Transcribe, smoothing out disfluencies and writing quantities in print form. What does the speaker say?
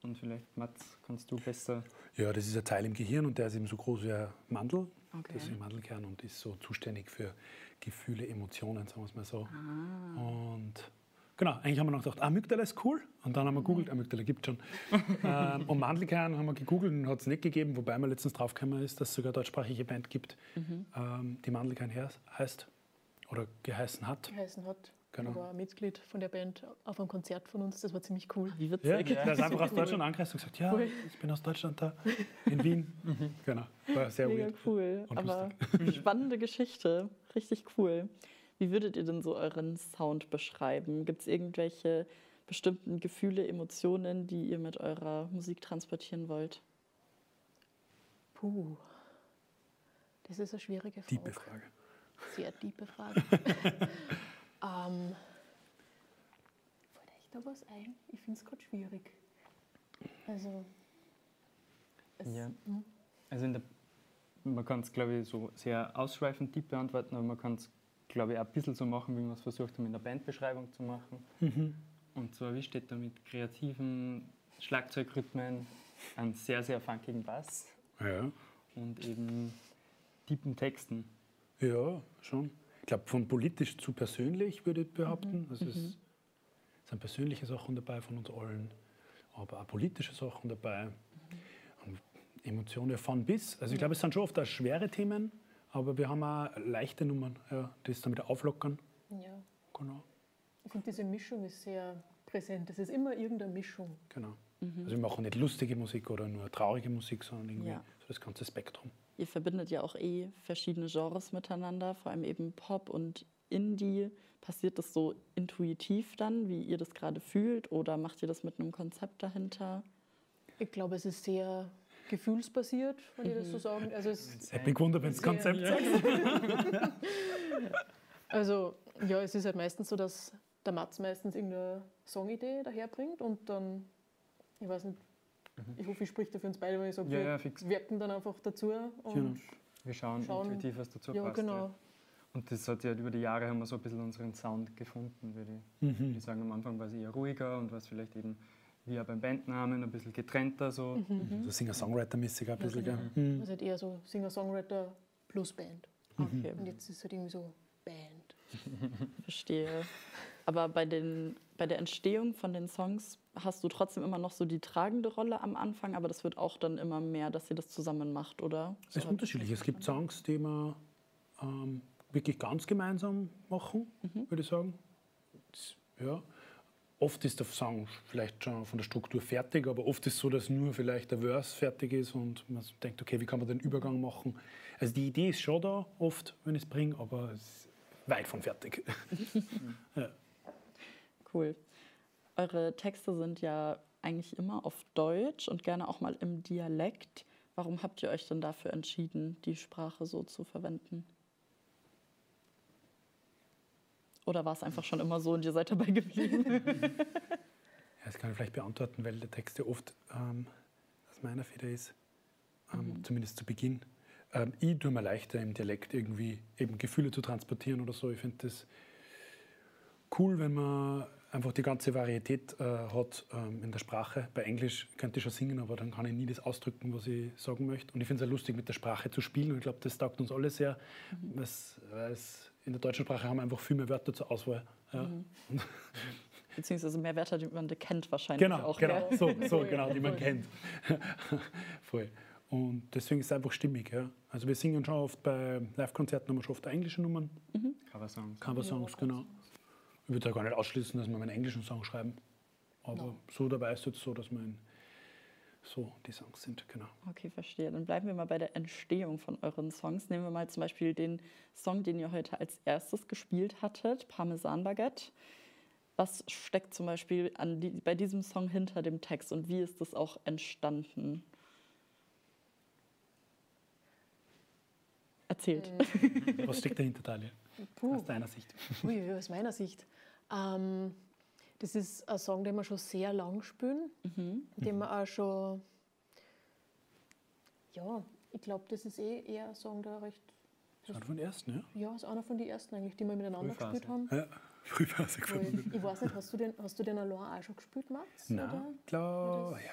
Und vielleicht, Mats, kannst du besser... Ja, das ist ein Teil im Gehirn und der ist eben so groß wie ein Mandel. Okay. Das ist ein Mandelkern und ist so zuständig für Gefühle, Emotionen, sagen wir es mal so. Und genau, eigentlich haben wir noch gedacht, Amygdala ist cool. Und dann haben wir gegoogelt, Amygdala gibt es schon. Und Mandelkern haben wir gegoogelt und hat es nicht gegeben, wobei mir letztens draufgekommen ist, dass es sogar eine deutschsprachige Band gibt, die Mandelkern heißt oder geheißen hat. Genau. Ich war Mitglied von der Band auf einem Konzert von uns, das war ziemlich cool. Wie witzig. Ja, der ist einfach aus Deutschland angereist und gesagt, ja, ich bin aus Deutschland da, in Wien. Genau, war sehr Mega weird. cool, Und aber spannende Geschichte, richtig cool. Wie würdet ihr denn so euren Sound beschreiben? Gibt es irgendwelche bestimmten Gefühle, Emotionen, die ihr mit eurer Musik transportieren wollt? Puh, das ist eine schwierige Frage. Tiefe Frage. Sehr tiefe Frage. Fällt euch da was ein? Ich finde es gerade schwierig. Also, man kann es, glaube ich, so sehr ausschweifend deep beantworten, aber man kann es, glaube ich, auch ein bisschen so machen, wie wir es versucht haben, in der Bandbeschreibung zu machen. Und zwar, wie steht da mit kreativen Schlagzeugrhythmen, einem sehr, sehr funkigen Bass und eben tiefen Texten. Ja, schon. Ich glaube, von politisch zu persönlich würde ich behaupten. Also es sind persönliche Sachen dabei von uns allen, aber auch politische Sachen dabei. Und Emotionen von bis. Also ich glaube, es sind schon oft auch schwere Themen, aber wir haben auch leichte Nummern, die es dann wieder auflockern. Ja. Genau. Ich finde, diese Mischung ist sehr präsent. Es ist immer irgendeine Mischung. Genau. Also wir machen nicht lustige Musik oder nur traurige Musik, sondern irgendwie so das ganze Spektrum. Ihr verbindet ja auch verschiedene Genres miteinander, vor allem eben Pop und Indie. Passiert das so intuitiv dann, wie ihr das gerade fühlt, oder macht ihr das mit einem Konzept dahinter? Ich glaube, es ist sehr gefühlsbasiert, wenn ich das so sagen. Also Ich bin gewundert, wenn das Konzept sagt. Also ja, es ist halt meistens so, dass der Mats meistens irgendeine Songidee daherbringt und dann, ich weiß nicht, ich hoffe, ich spreche da für uns beide, wenn ich sage, wir wirken dann einfach dazu und wir schauen intuitiv, was dazu passt. Genau. Ja. Und das hat ja über die Jahre haben wir so ein bisschen unseren Sound gefunden, würde ich sagen. Am Anfang war es eher ruhiger und war es vielleicht eben wie auch beim Bandnamen ein bisschen getrennter. So, so Singer-Songwriter-mäßig ein bisschen. Genau. Also halt eher so Singer-Songwriter plus Band. Okay. Und jetzt ist es halt irgendwie so Band. Verstehe. Aber bei der Entstehung von den Songs hast du trotzdem immer noch so die tragende Rolle am Anfang, aber das wird auch dann immer mehr, dass ihr das zusammen macht, oder? Es ist unterschiedlich. Es gibt Songs, die wir wirklich ganz gemeinsam machen, würde ich sagen. Oft ist der Song vielleicht schon von der Struktur fertig, aber oft ist es so, dass nur vielleicht der Verse fertig ist und man denkt, okay, wie kann man den Übergang machen? Also die Idee ist schon da, oft, wenn ich es bringe, aber es ist weit von fertig. Ja. Cool. Eure Texte sind ja eigentlich immer auf Deutsch und gerne auch mal im Dialekt. Warum habt ihr euch denn dafür entschieden, die Sprache so zu verwenden? Oder war es einfach schon immer so und ihr seid dabei geblieben? Ja, das kann ich vielleicht beantworten, weil der Text ja oft aus meiner Feder ist, zumindest zu Beginn. Ich tue mir leichter im Dialekt irgendwie eben Gefühle zu transportieren oder so. Ich finde das cool, wenn man einfach die ganze Varietät hat in der Sprache. Bei Englisch könnte ich schon singen, aber dann kann ich nie das ausdrücken, was ich sagen möchte. Und ich finde es auch lustig, mit der Sprache zu spielen. Und ich glaube, das taugt uns alle sehr. Weil in der deutschen Sprache haben wir einfach viel mehr Wörter zur Auswahl. Ja. Beziehungsweise mehr Wörter, die man kennt wahrscheinlich auch. Genau, genau, die man kennt. Voll. Und deswegen ist es einfach stimmig. Ja. Also wir singen schon oft bei Live-Konzerten, haben wir schon oft englische Nummern. Cover-Songs, genau. Ich würde ja gar nicht ausschließen, dass wir einen englischen Song schreiben. Aber so dabei ist es jetzt so, dass wir so die Songs sind, genau. Okay, verstehe. Dann bleiben wir mal bei der Entstehung von euren Songs. Nehmen wir mal zum Beispiel den Song, den ihr heute als erstes gespielt hattet, Parmesan Baguette. Was steckt zum Beispiel bei diesem Song hinter dem Text und wie ist das auch entstanden? Erzählt. Was steckt dahinter, Talia? Aus deiner Sicht? Aus meiner Sicht. Das ist ein Song, den wir schon sehr lang spielen, den wir auch schon, ja, ich glaube, das ist eher ein Song, der recht... Das ist einer von den ersten, ja? Ja, ist einer von den ersten eigentlich, die wir miteinander gespielt haben. Ja, Frühphase gefunden. Ich weiß nicht, hast du den allein auch schon gespielt, Mats? Nein, klar, ja,